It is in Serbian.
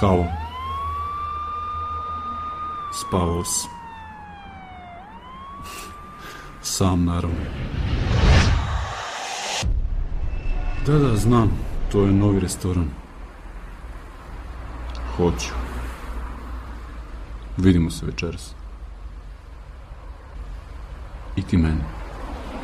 Halo. Spavao sam. Sam, naravno. Da, znam. To je novi restoran. Hoću. Vidimo se večeras. I ti meni.